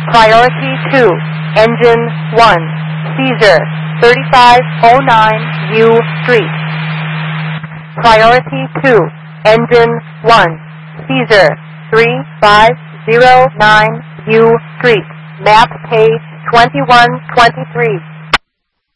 Priority 2, Engine 1, Caesar, 3509 U Street. Priority 2, Engine 1, Caesar, 3509 U Street. Map page 2123.